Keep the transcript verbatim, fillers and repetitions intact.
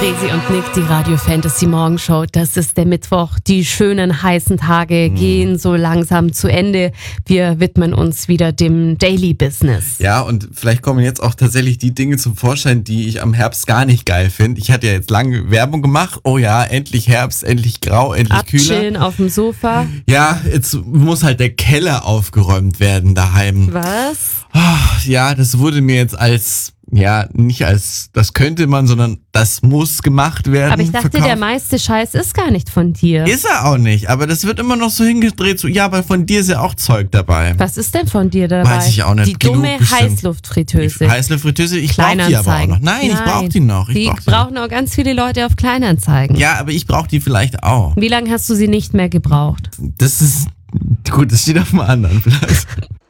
Daisy und Nick, die Radio Fantasy Morgenshow. Das ist der Mittwoch. Die schönen heißen Tage gehen so langsam zu Ende. Wir widmen uns wieder dem Daily Business. Ja, und vielleicht kommen jetzt auch tatsächlich die Dinge zum Vorschein, die ich am Herbst gar nicht geil finde. Ich hatte ja jetzt lange Werbung gemacht. Oh ja, endlich Herbst, endlich grau, endlich kühler. Abchillen auf dem Sofa. Ja, jetzt muss halt der Keller aufgeräumt werden daheim. Was? Oh, ja, das wurde mir jetzt als... Ja, nicht als, das könnte man, sondern das muss gemacht werden. Aber ich dachte, verkauft. der meiste Scheiß ist gar nicht von dir. Ist er auch nicht, aber das wird immer noch so hingedreht, so, ja, aber von dir ist ja auch Zeug dabei. Was ist denn von dir dabei? Weiß ich auch nicht. Die dumme Genug bestimmt. Heißluftfritteuse. Die Heißluftfritteuse, ich brauche die aber auch noch. Nein, Nein. ich brauche die noch. Ich die brauch brauchen auch ganz viele Leute auf Kleinanzeigen. Ja, aber ich brauche die vielleicht auch. Wie lange hast du sie nicht mehr gebraucht? Das ist, gut, das steht auf dem anderen vielleicht.